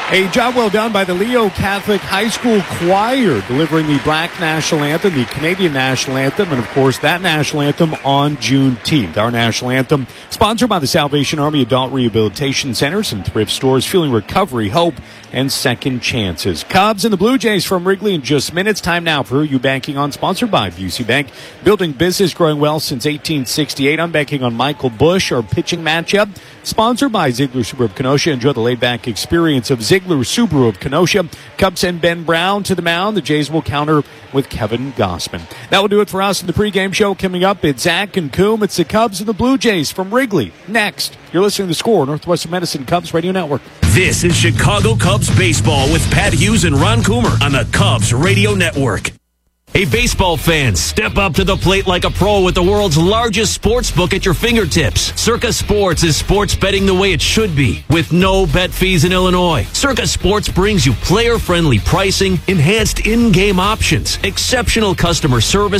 A job well done by the Leo Catholic High School Choir, delivering the Black National Anthem, the Canadian National Anthem, and, of course, that National Anthem on Juneteenth. Our National Anthem, sponsored by the Salvation Army Adult Rehabilitation Centers and thrift stores, fueling recovery, hope, and second chances. Cubs and the Blue Jays from Wrigley in just minutes. Time now for Who You Banking On, sponsored by Busey Bank. Building business, growing well since 1868. I'm banking on Michael Busch, our pitching matchup, sponsored by Ziegler Subaru of Kenosha. Enjoy the laid-back experience of Ziegler Subaru of Kenosha. Cubs send Ben Brown to the mound. The Jays will counter with Kevin Gossman. That will do it for us in the pregame show. Coming up, it's Zach and Coom. It's the Cubs and the Blue Jays from Wrigley. Next, you're listening to The Score, Northwestern Medicine Cubs Radio Network. This is Chicago Cubs baseball with Pat Hughes and Ron Coomer on the Cubs Radio Network. Hey, baseball fans, step up to the plate like a pro with the world's largest sports book at your fingertips. Circa Sports is sports betting the way it should be, with no bet fees in Illinois. Circa Sports brings you player-friendly pricing, enhanced in-game options, exceptional customer service,